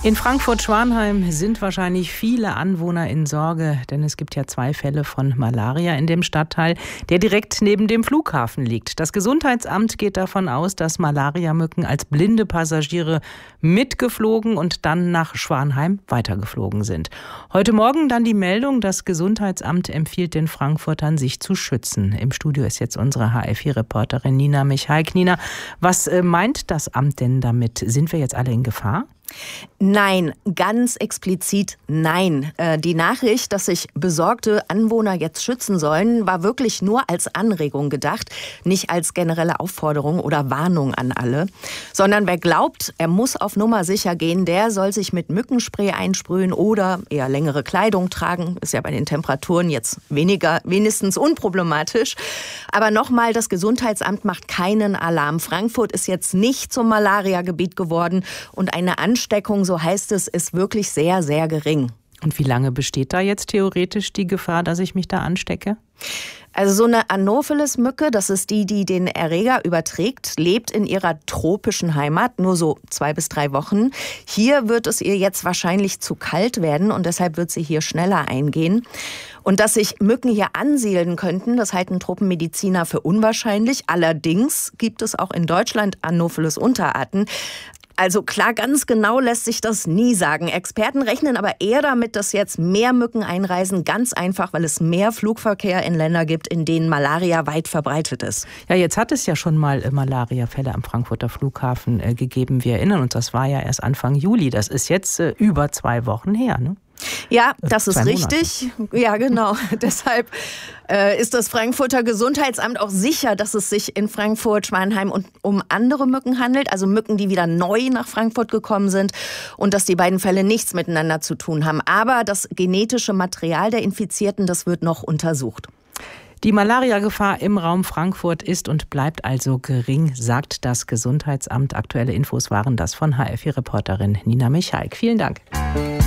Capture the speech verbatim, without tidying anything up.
In Frankfurt-Schwanheim sind wahrscheinlich viele Anwohner in Sorge, denn es gibt ja zwei Fälle von Malaria in dem Stadtteil, der direkt neben dem Flughafen liegt. Das Gesundheitsamt geht davon aus, dass Malariamücken als blinde Passagiere mitgeflogen und dann nach Schwanheim weitergeflogen sind. Heute Morgen dann die Meldung, das Gesundheitsamt empfiehlt den Frankfurtern, sich zu schützen. Im Studio ist jetzt unsere H F vier-Reporterin Nina Michaik. Nina, was meint das Amt denn damit? Sind wir jetzt alle in Gefahr? Nein, ganz explizit nein. Die Nachricht, dass sich besorgte Anwohner jetzt schützen sollen, war wirklich nur als Anregung gedacht, nicht als generelle Aufforderung oder Warnung an alle. Sondern wer glaubt, er muss auf Nummer sicher gehen, der soll sich mit Mückenspray einsprühen oder eher längere Kleidung tragen. Ist ja bei den Temperaturen jetzt weniger, wenigstens unproblematisch. Aber nochmal, das Gesundheitsamt macht keinen Alarm. Frankfurt ist jetzt nicht zum Malaria-Gebiet geworden und eine Ansteckung, so heißt es, ist wirklich sehr, sehr gering. Und wie lange besteht da jetzt theoretisch die Gefahr, dass ich mich da anstecke? Also so eine Anopheles-Mücke, das ist die, die den Erreger überträgt, lebt in ihrer tropischen Heimat nur so zwei bis drei Wochen. Hier wird es ihr jetzt wahrscheinlich zu kalt werden und deshalb wird sie hier schneller eingehen. Und dass sich Mücken hier ansiedeln könnten, das halten Tropenmediziner für unwahrscheinlich. Allerdings gibt es auch in Deutschland Anopheles-Unterarten. Also klar, ganz genau lässt sich das nie sagen. Experten rechnen aber eher damit, dass jetzt mehr Mücken einreisen. Ganz einfach, weil es mehr Flugverkehr in Länder gibt, in denen Malaria weit verbreitet ist. Ja, jetzt hat es ja schon mal Malaria-Fälle am Frankfurter Flughafen äh, gegeben. Wir erinnern uns, das war ja erst Anfang Juli. Das ist jetzt äh, über zwei Wochen her, ne? Ja, das ist richtig. Ja, genau. Deshalb äh, ist das Frankfurter Gesundheitsamt auch sicher, dass es sich in Frankfurt-Schwanheim um andere Mücken handelt, also Mücken, die wieder neu nach Frankfurt gekommen sind und dass die beiden Fälle nichts miteinander zu tun haben. Aber das genetische Material der Infizierten, das wird noch untersucht. Die Malaria-Gefahr im Raum Frankfurt ist und bleibt also gering, sagt das Gesundheitsamt. Aktuelle Infos waren das von H F vier-Reporterin Nina Michaik. Vielen Dank.